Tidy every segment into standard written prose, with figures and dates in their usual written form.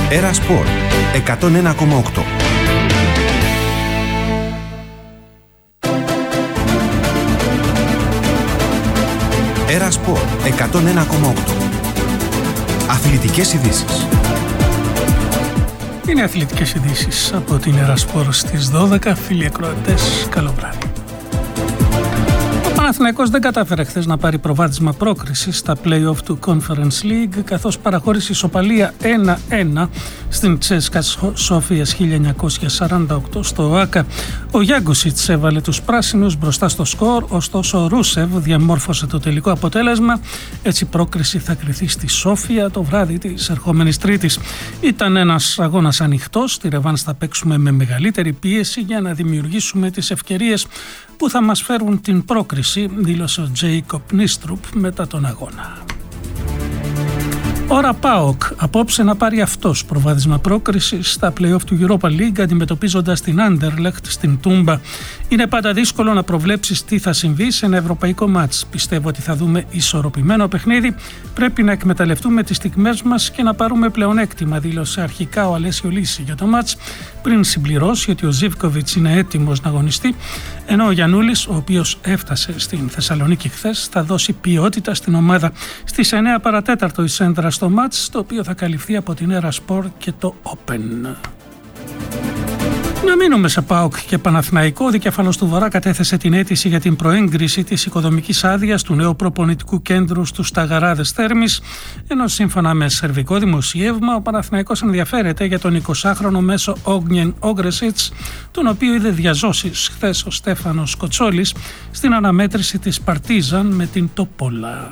Έρα Σπορ 101,8. Έρα Σπορ 101,8. Αθλητικές ειδήσεις. Είναι αθλητικές ειδήσεις από την Έρα Σπορ στις 12. Φίλοι ακροατές, καλό βράδυ. Ο Παναθηναϊκός δεν κατάφερε χθες να πάρει προβάδισμα πρόκρισης στα play-off του Conference League, καθώς παραχώρησε ισοπαλία 1-1 στην Τσέσκα Σόφιας 1948 στο ΟΑΚΑ. Ο Γιάνκοσιτς έβαλε τους πράσινους μπροστά στο σκορ, ωστόσο ο Ρούσεβ διαμόρφωσε το τελικό αποτέλεσμα. Έτσι η πρόκριση θα κριθεί στη Σόφια το βράδυ της ερχόμενης Τρίτης. Ήταν ένας αγώνας ανοιχτός, στη ρεβάνς θα παίξουμε με μεγαλύτερη πίεση για να δημιουργήσουμε τις ευκαιρίες που θα μας φέρουν την πρόκριση, δήλωσε ο Τζέικοπ Νίστρουπ μετά τον αγώνα. Ώρα ΠΑΟΚ απόψε να πάρει αυτός προβάδισμα πρόκρισης στα play-off του Europa League, αντιμετωπίζοντας την Anderlecht στην Τούμπα. Είναι πάντα δύσκολο να προβλέψεις τι θα συμβεί σε ένα ευρωπαϊκό μάτς. Πιστεύω ότι θα δούμε ισορροπημένο παιχνίδι. Πρέπει να εκμεταλλευτούμε τις στιγμές μας και να πάρουμε πλεονέκτημα, δήλωσε αρχικά ο Αλέσιο Λύση για το μάτς, πριν συμπληρώσει ότι ο Ζίβκοβιτς είναι έτοιμος να αγωνιστεί, ενώ ο Γιαννούλης, ο οποίος έφτασε στην Θεσσαλονίκη χθες, θα δώσει ποιότητα στην ομάδα. Στις 9 παρατέταρτο η σέντρα στο μάτς, το οποίο θα καλυφθεί από την Έρα Σπορ και το Open. Να μείνουμε σε ΠΑΟΚ και Παναθηναϊκό. Ο δικέφαλος του Βορρά κατέθεσε την αίτηση για την προέγκριση της οικοδομικής άδειας του νέου προπονητικού κέντρου στους Σταγαράδες Θέρμης, ενώ σύμφωνα με σερβικό δημοσίευμα ο Παναθηναϊκός ενδιαφέρεται για τον 20χρονο μέσο Όγνιεν Όγκρεσιτς, τον οποίο είδε διαζώσεις χθες ο Στέφανος Κοτσόλης στην αναμέτρηση της Παρτίζαν με την Τοπόλα.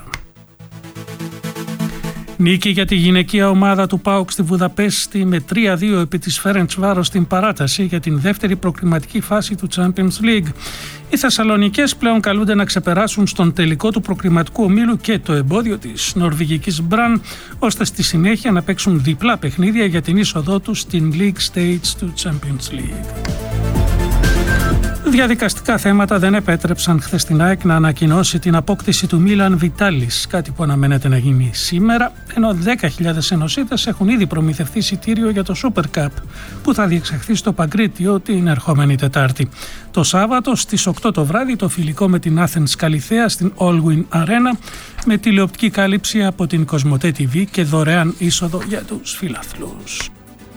Νίκη για τη γυναικεία ομάδα του ΠΑΟΚ στη Βουδαπέστη με 3-2 επί της Φέρεντσβάρος στην παράταση για την δεύτερη προκριματική φάση του Champions League. Οι Θεσσαλονικές πλέον καλούνται να ξεπεράσουν στον τελικό του προκριματικού ομίλου και το εμπόδιο της νορβηγικής Μπραν, ώστε στη συνέχεια να παίξουν διπλά παιχνίδια για την είσοδό τους στην League Stage του Champions League. Διαδικαστικά θέματα δεν επέτρεψαν χθες στην ΑΕΚ να ανακοινώσει την απόκτηση του Μίλαν Βιτάλης, κάτι που αναμένεται να γίνει σήμερα, ενώ 10.000 ενωσίτες έχουν ήδη προμηθευτεί εισιτήριο για το Super Cup που θα διεξαχθεί στο Παγκρίτιο την ερχόμενη Τετάρτη. Το Σάββατο στις 8 το βράδυ το φιλικό με την Athens Καλιθέα στην Allwyn Arena, με τηλεοπτική κάλυψη από την Κοσμοτέ TV και δωρεάν είσοδο για τους φιλαθλούς.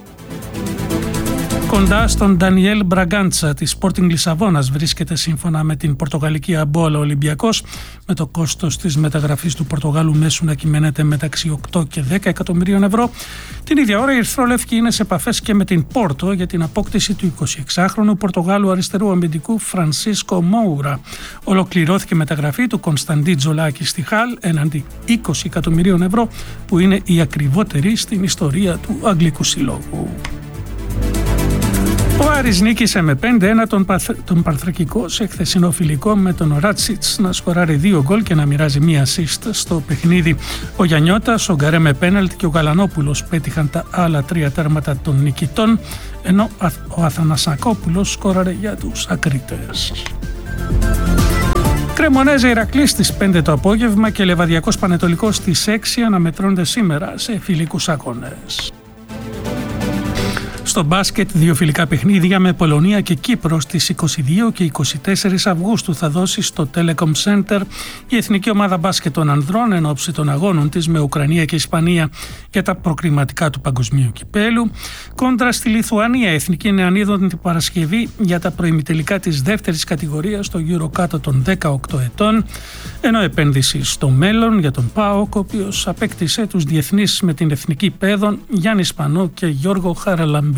Κοντά στον Ντανιέλ Μπραγκάντσα της Sporting Λισαβόνας βρίσκεται σύμφωνα με την πορτογαλική Αμπόλα Ολυμπιακός, με το κόστος της μεταγραφής του Πορτογάλου μέσου να κυμαίνεται μεταξύ 8 και 10 εκατομμυρίων ευρώ. Την ίδια ώρα η Ερυθρόλευκη είναι σε επαφές και με την Πόρτο για την απόκτηση του 26χρονου Πορτογάλου αριστερού αμυντικού Φρανσίσκο Μόουρα. Ολοκληρώθηκε η μεταγραφή του Κωνσταντί Τζολάκη στη Χαλ έναντι 20 εκατομμυρίων ευρώ, που είναι η ακριβότερη στην ιστορία του Αγγλικού Συλλόγου. Ο Άρης νίκησε με 5-1 τον Παρθρακικό σε χθεσινό φιλικό, με τον Ράτσιτς να σκοράρει 2 γκολ και να μοιράζει 1 assist στο παιχνίδι. Ο Γιαννιώτας, ο Γκαρέ με πέναλτι και ο Γαλανόπουλος πέτυχαν τα άλλα 3 τέρματα των νικητών, ενώ ο Αθανασακόπουλος σκόραρε για τους ακρίτες. Κρεμονέζα Ηρακλής στις 5 το απόγευμα και Λεβαδιακός Πανετολικός στις 6 αναμετρώνται σήμερα σε φιλικούς αγώνες. Στο μπάσκετ, 2 φιλικά παιχνίδια με Πολωνία και Κύπρο στις 22 και 24 Αυγούστου θα δώσει στο Telecom Center η εθνική ομάδα μπάσκετ των ανδρών εν ώψη των αγώνων της με Ουκρανία και Ισπανία για τα προκριματικά του παγκοσμίου κυπέλου. Κόντρα στη Λιθουανία, η εθνική νεανίδων την Παρασκευή για τα προημιτελικά της δεύτερης κατηγορίας στο Euro κάτω των 18 ετών, ενώ επένδυση στο μέλλον για τον ΠΑΟΚ, ο οποίος απέκτησε τους διεθνείς με την εθνική παιδών Γιάννη Σπανό και Γιώργο Χαραλαμπίδη.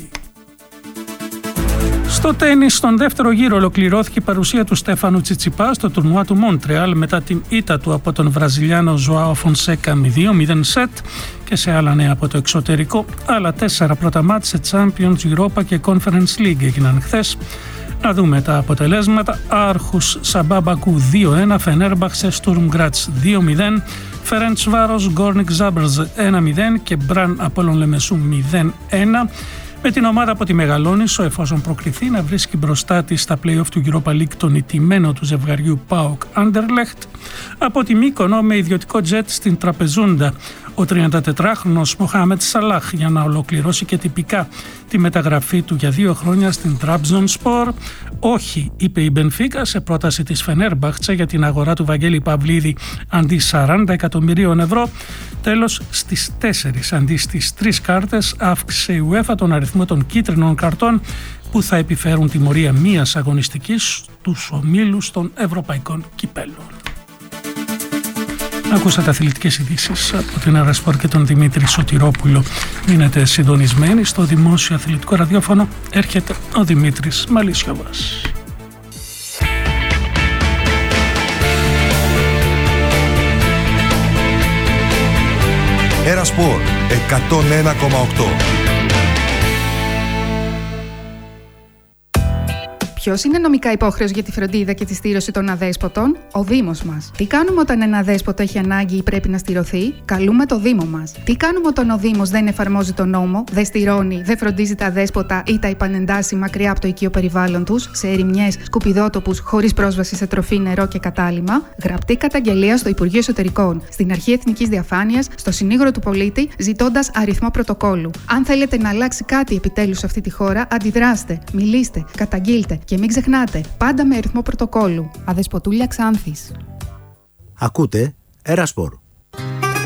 Στο τένις, στον δεύτερο γύρο ολοκληρώθηκε η παρουσία του Στέφανου Τσιτσιπά στο τουρνουά του Μόντρεαλ μετά την ήττα του από τον Βραζιλιάνο Ζωάο Φονσέκα με 2-0 σετ, και σε άλλα νέα από το εξωτερικό, άλλα 4 πρώτα μάτς σε Champions, Europa και Conference League έγιναν χθες. Να δούμε τα αποτελέσματα. Άρχους Σαμπάμπακου 2-1, Φενέρμπαχσε Στουρμ Γκράτς 2-0, Φερεντσβάρος Γκόρνικ Ζάμπρζ 1-0 και Μπραν Απόλλων Λεμεσού 0-1. Με την ομάδα από τη Μεγαλόνισσο, εφόσον προκριθεί, να βρίσκει μπροστά της στα play-off του Europa League τον ηττημένο του ζευγαριού ΠΑΟΚ Anderlecht. Από τη Μύκονο με ιδιωτικό τζετ στην Τραπεζούντα, Ο 34χρονος Μοχάμετ Σαλάχ για να ολοκληρώσει και τυπικά τη μεταγραφή του για 2 χρόνια στην Τραμπζονσπορ. Όχι, είπε η Μπενφίκα σε πρόταση της Φενέρμπαχτσε για την αγορά του Βαγγέλη Παυλίδη αντί 40 εκατομμυρίων ευρώ. Τέλος, στις 4 αντί στις 3 κάρτες αύξησε η UEFA τον αριθμό των κίτρινων καρτών που θα επιφέρουν τιμωρία μίας αγωνιστικής στους ομίλους των ευρωπαϊκών κυπέλων. Ακούσατε αθλητικές ειδήσεις από την Ερασπορ και τον Δημήτρη Σωτηρόπουλο. Μείνετε συντονισμένοι στο δημόσιο αθλητικό ραδιόφωνο. Έρχεται ο Δημήτρης Μαλίσιοβας. Ερασπορ 101,8. Ποιος είναι νομικά υπόχρεος για τη φροντίδα και τη στήρωση των αδέσποτων? Ο Δήμος μας. Τι κάνουμε όταν ένα αδέσποτο έχει ανάγκη ή πρέπει να στηρωθεί? Καλούμε το Δήμο μας. Τι κάνουμε όταν ο Δήμος δεν εφαρμόζει τον νόμο, δεν στηρώνει, δεν φροντίζει τα αδέσποτα ή τα επανεντάσσει μακριά από το οικείο περιβάλλον τους, σε ερημιές, σκουπιδότοπους, χωρίς πρόσβαση σε τροφή, νερό και κατάλυμμα? Γραπτή καταγγελία στο Υπουργείο Εσωτερικών, στην Αρχή Εθνικής Διαφάνειας, στο Συνήγορο του Πολίτη, ζητώντας αριθμό πρωτοκόλλου. Αν θέλετε να αλλάξει κάτι επιτέλους σε αυτή τη χώρα, αντιδράστε, μιλήστε, καταγγείλτε. Και μην ξεχνάτε, πάντα με αριθμό πρωτοκόλλου. Αδεσποτούλια Ξάνθης. Ακούτε Ερασπορ.